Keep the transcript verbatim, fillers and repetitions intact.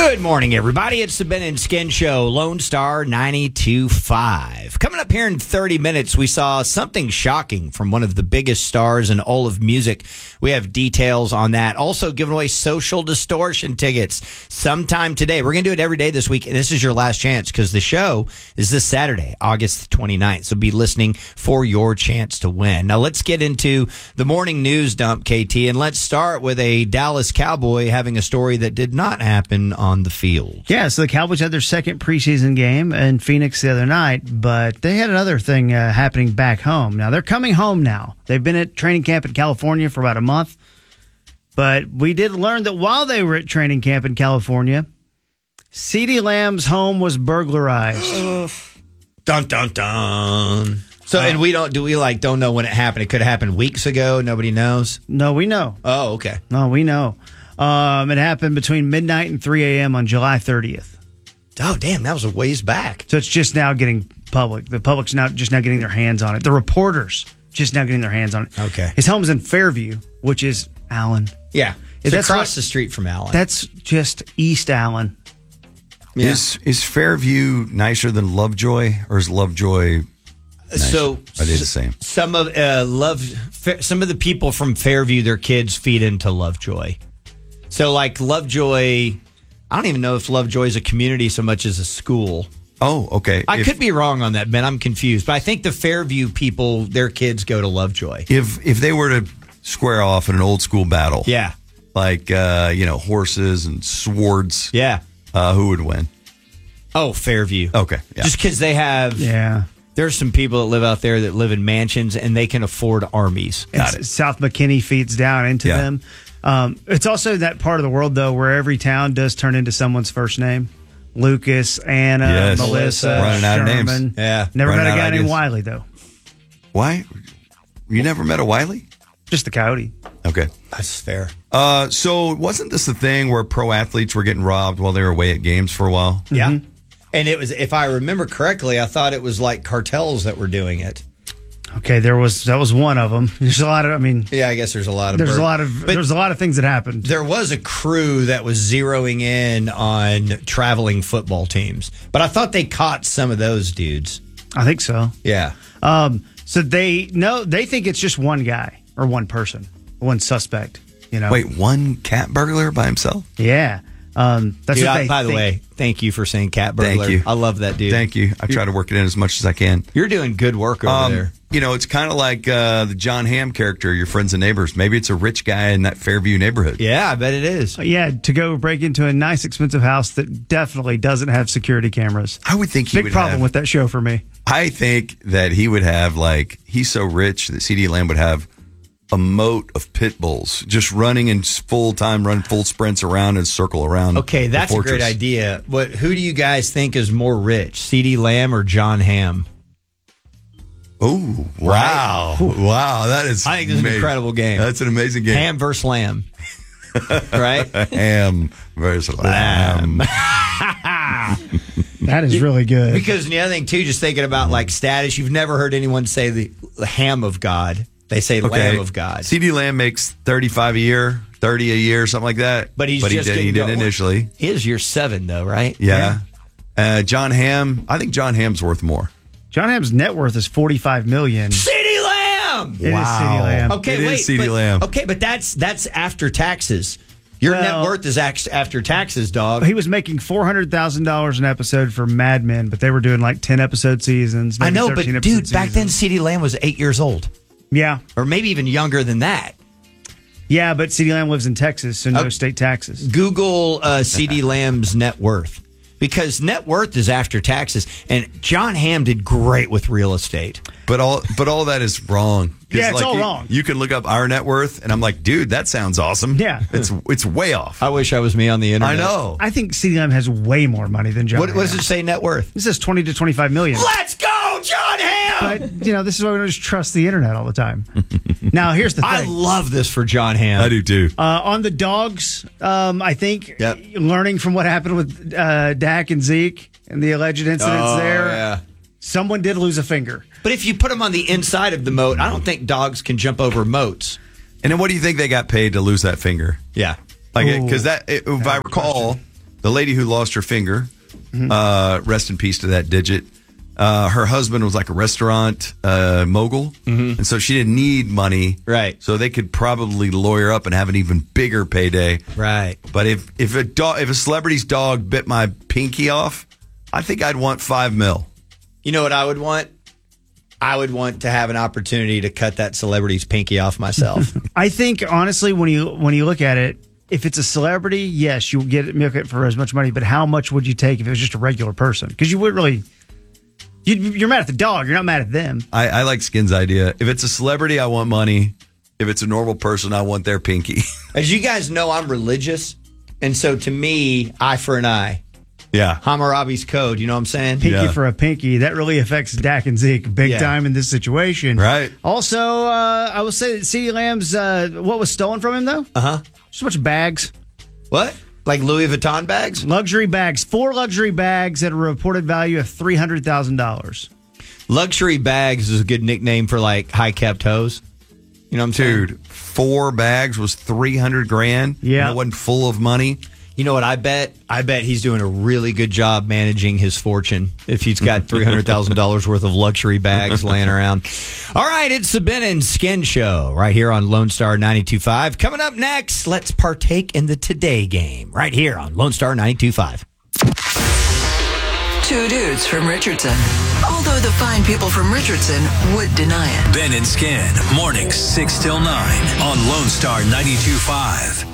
Good morning, everybody. It's the Ben and Skin Show, Lone Star ninety-two point five. Coming up here in thirty minutes, we saw something shocking from one of the biggest stars in all of music. We have details on that. Also giving away Social Distortion tickets sometime today. We're going to do it every day this week, and this is your last chance because the show is this Saturday, August twenty-ninth. So be listening for your chance to win. Now, let's get into the morning news dump, K T, and let's start with a Dallas Cowboy having a story that did not happen on the field. Yeah, so the Cowboys had their second preseason game in Phoenix the other night, but they had another thing uh, happening back home. Now, they're coming home now. They've been at training camp in California for about a month, but we did learn that while they were at training camp in California, CeeDee Lamb's home was burglarized. Dun, dun, dun. So, and we don't, do we like, don't know when it happened? It could have happened weeks ago. Nobody knows. No, we know. Oh, okay. No, we know. Um, it happened between midnight and three a.m. on July thirtieth. Oh, damn, that was a ways back. So it's just now getting public. The public's now just now getting their hands on it. The reporters just now getting their hands on it. Okay. His home's in Fairview, which is Allen. Yeah. It's That's across what- the street from Allen. That's just East Allen. Yeah. Is is Fairview nicer than Lovejoy, or is Lovejoy nicer? So Are they the same? Some of uh, love, Fa- some of the people from Fairview, their kids feed into Lovejoy. So, like Lovejoy, I don't even know if Lovejoy is a community so much as a school. Oh, okay. I if, could be wrong on that, Ben. I'm confused, but I think the Fairview people, their kids go to Lovejoy. If if they were to square off in an old school battle, Yeah, like uh, you know, horses and swords, yeah. uh, who would win? Oh, Fairview. Okay, yeah. Just because they have. Yeah. There's some people that live out there that live in mansions and they can afford armies. Got And it. South McKinney feeds down into Yeah. them. Um, it's also that part of the world, though, where every town does turn into someone's first name. Lucas, Anna, Yes. Melissa, Running out of names. Sherman. Yeah. Never Running met a out guy of named ideas. Wiley, though. Why? You never met a Wiley? Just the coyote. Okay. That's fair. Uh, so wasn't this the thing where pro athletes were getting robbed while they were away at games for a while? Yeah. And it was, if I remember correctly, I thought it was like cartels that were doing it. Okay, there was that was one of them. There's a lot of, I mean, Yeah, I guess there's a lot of. there's bur- a lot of But there's a lot of things that happened. there was a crew that was zeroing in on traveling football teams, but I thought they caught some of those dudes. I think so. Yeah. Um, so they no, they think it's just one guy or one person, one suspect. You know. Wait, one cat burglar by himself? Yeah. Um, that's Dude, what I- they by the think. way, thank you for saying cat burglar. Thank you. I love that dude. Thank you. I try to work it in as much as I can. You're doing good work over Um, there. You know, it's kind of like uh, the John Hamm character, Your Friends and Neighbors. Maybe it's a rich guy in that Fairview neighborhood. Yeah, I bet it is. Yeah, to go break into a nice, expensive house that definitely doesn't have security cameras. I would think he Big would problem have, with that show for me. I think that he would have, like, he's so rich that CeeDee Lamb would have a moat of pit bulls just running in full time, run full sprints around and circle around. Okay, the that's a great fortress. idea. What? Who do you guys think is more rich, CeeDee Lamb or John Hamm? Oh, wow. Wow. That is I think this is an amazing. incredible game. That's an amazing game. Ham versus Lamb. Right? Ham versus Lamb. That is really good. Because the other thing, too, just thinking about like status, you've never heard anyone say the, the Ham of God. They say Lamb of God. CeeDee Lamb makes thirty-five a year, thirty a year, something like that. But he's but just he did, he getting did going. initially. He is year seven, though, right? Yeah. Uh, John Hamm, I think John Hamm's worth more. John Hamm's net worth is forty-five million dollars. CeeDee Lamb! It is CeeDee Lamb. Okay, It is wait. CeeDee but, Lamb. Okay, but that's that's after taxes. Your net Well- worth is act- after taxes, dog. He was making four hundred thousand dollars an episode for Mad Men, but they were doing like ten episode seasons. I maybe know, but thirteen dude, episode back then seasons. CeeDee Lamb was eight years old. Yeah. Or maybe even younger than that. Yeah, but CeeDee Lamb lives in Texas, so no Okay. state taxes. Google uh, CeeDee Lamb's net worth. Because net worth is after taxes. And John Hamm did great with real estate. But all but all that is wrong. 'Cause, Yeah, it's all you, wrong. You can look up our net worth, and I'm like, dude, that sounds awesome. Yeah. It's it's way off. I wish I was me on the internet. I know. I think CeeDee Lamb has way more money than John What, what does Hamm. it say net worth? This is twenty to twenty-five million. Let's go, John Hamm! But, you know, this is why we don't just trust the internet all the time. Now, here's the thing. I love this for John Hamm. I do too. Uh, on the dogs, um, I think Yep. learning from what happened with uh, Dak and Zeke and the alleged incidents Oh, there, yeah. someone did lose a finger. But if you put them on the inside of the moat, I don't think dogs can jump over moats. And then what do you think they got paid to lose that finger? Yeah. Like, Ooh. because that, if I recall, the lady who lost her finger, mm-hmm. uh, rest in peace to that digit. Uh, her husband was like a restaurant uh, mogul, mm-hmm. and so she didn't need money. Right. So they could probably lawyer up and have an even bigger payday. Right. But if if a dog, if a celebrity's dog bit my pinky off, I think I'd want five mil. You know what I would want? I would want to have an opportunity to cut that celebrity's pinky off myself. I think honestly, when you when you look at it, if it's a celebrity, yes, you'll get it, milk it for as much money. But how much would you take if it was just a regular person? Because you would really. You, you're mad at the dog. You're not mad at them. I, I like Skin's idea. If it's a celebrity, I want money. If it's a normal person, I want their pinky. As you guys know, I'm religious. And so to me, eye for an eye. Yeah. Hammurabi's code. You know what I'm saying? Pinky Yeah. for a pinky. That really affects Dak and Zeke big Yeah. time in this situation. Right. Also, uh, I will say that CeeDee Lamb's, uh, what was stolen from him, though? Uh-huh. Just a bunch of bags. What? Like Louis Vuitton bags? Luxury bags. Four luxury bags at a reported value of three hundred thousand dollars. Luxury bags is a good nickname for like high-kept hose. You know what I'm saying? Dude, four bags was three hundred grand. Yeah. And it wasn't full of money. You know what I bet? I bet he's doing a really good job managing his fortune if he's got three hundred thousand dollars worth of luxury bags laying around. All right, it's the Ben and Skin Show right here on Lone Star ninety-two point five. Coming up next, let's partake in the Today game right here on Lone Star ninety-two point five. Two dudes from Richardson. Although the fine people from Richardson would deny it. Ben and Skin, mornings six till nine on Lone Star ninety-two point five.